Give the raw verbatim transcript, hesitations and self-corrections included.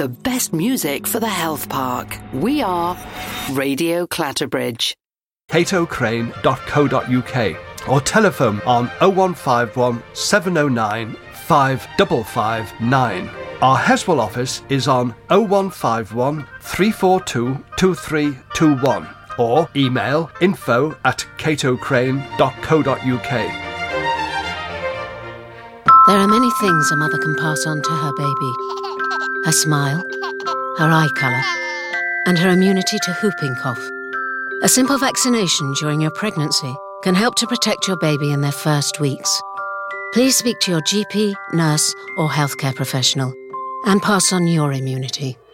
the best music for the health park. We are Radio Clatterbridge. cato crane dot co dot uk or telephone on oh one five one, seven oh nine, five five five nine. Our Heswell office is on oh one five one, three four two, two three two one or email info at cato crane dot co dot uk. There are many things a mother can pass on to her baby. Her smile, her eye colour, and her immunity to whooping cough. A simple vaccination during your pregnancy can help to protect your baby in their first weeks. Please speak to your G P, nurse, or healthcare professional and pass on your immunity.